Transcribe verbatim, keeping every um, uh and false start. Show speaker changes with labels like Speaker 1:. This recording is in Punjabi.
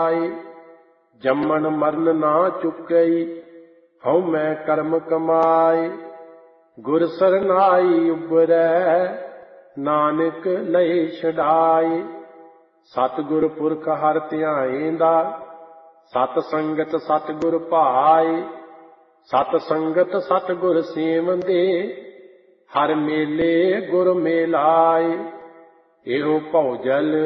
Speaker 1: ਜਾਏ। ਜੰਮਣ ਮਰਨ ਨਾ ਚੁੱਕਈ, ਹਉ ਮੈਂ ਕਰਮ ਕਮਾਏ। ਗੁਰ ਸਰਨਾਈ ਉਬਰੈ, ਨਾਨਕ ਲਏ ਛਡਾਏ। ਸਤਿਗੁਰ ਪੁਰਖ ਹਰਿ ਧਿਆਏਂਦਾ, ਸਤ ਸੰਗਤ ਸਤਿਗੁਰ ਭਾਏ। ਸਤ ਸੰਗਤ ਸਤਿਗੁਰ ਸੇਵੰਦੇ, ਹਰਿ ਮੇਲੇ ਗੁਰ ਮੇਲਾਏ। ਇਹੋ ਭਉ ਜਲ